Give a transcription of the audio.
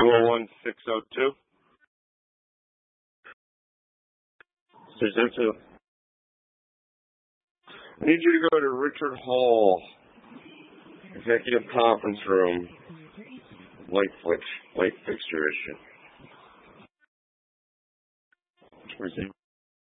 201602. Presenter. I need you to go to Richard Hall, Executive Conference Room, light fixture issue.